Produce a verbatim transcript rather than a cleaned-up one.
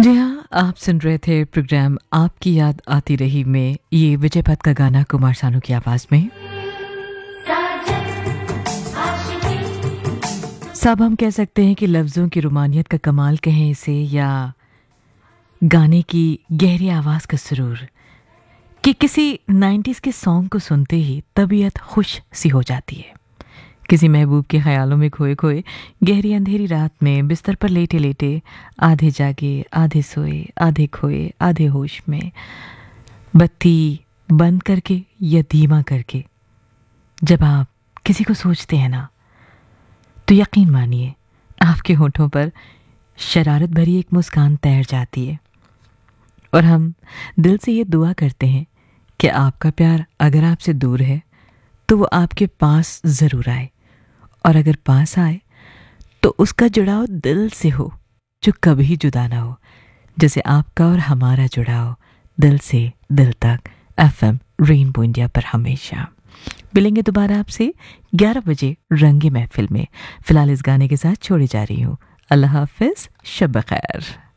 जी हाँ, आप सुन रहे थे प्रोग्राम आपकी याद आती रही में ये विजय भट्ट का गाना कुमार सानू की आवाज में। सब हम कह सकते हैं कि लफ्ज़ों की रोमानियत का कमाल कहें इसे या गाने की गहरी आवाज़ का सुरूर कि किसी नाइन्टीज़ के सॉन्ग को सुनते ही तबीयत खुश सी हो जाती है। किसी महबूब के ख्यालों में खोए खोए गहरी अंधेरी रात में बिस्तर पर लेटे लेटे आधे जागे आधे सोए आधे खोए आधे होश में बत्ती बंद करके या धीमा करके जब आप किसी को सोचते हैं ना तो यकीन मानिए आपके होठों पर शरारत भरी एक मुस्कान तैर जाती है और हम दिल से ये दुआ करते हैं कि आपका प्यार अगर आपसे दूर है तो वो आपके पास ज़रूर आए और अगर पास आए तो उसका जुड़ाव दिल से हो जो कभी जुदा ना हो, जैसे आपका और हमारा जुड़ाव दिल से दिल तक। एफएम रेनबो इंडिया पर हमेशा मिलेंगे दोबारा आपसे ग्यारह बजे रंगे महफिल में। फिलहाल इस गाने के साथ छोड़े जा रही हूँ। अल्लाह हाफिज, शब खैर।